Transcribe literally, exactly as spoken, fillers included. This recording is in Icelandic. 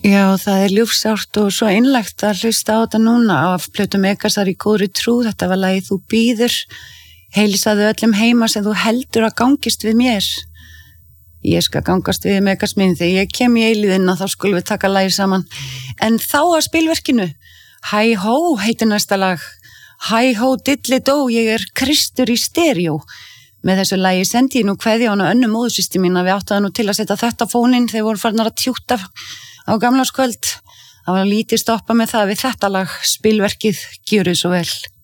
Já, það er ljúfsárt og svo einlægt að hlusta á þetta núna af plötu Megasar í góðri trú. Þetta var lagið Þú bíður. Heilsaðu öllum heima sem þú heldur að gangist við mér. Ég skal gangast við Megas minn þegar ég kem í eilíðina, þá skulum við taka lagið saman. En þá að spilverkinu. Hæ hó heitir næsta lag. Hæ hó dilli dó, ég er Kristur í stereó. Með þessu lagi sendi ég nú kveðja hana önnu móðursystir mín að við áttu það nú til að setja þetta fóninn þegar voru farnar að tjúta á gamlárskvöld. Það var lítið stoppa með það við þetta lag, spilverkið, gjörið svo vel.